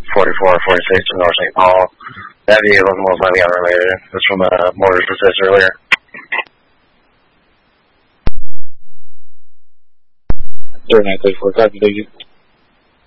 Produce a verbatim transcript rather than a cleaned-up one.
forty-four forty-six from North Saint Paul. That vehicle is most likely unrelated. It's from a uh, Mortars Assist earlier. thirty-nine thirty-four, copy, thank you.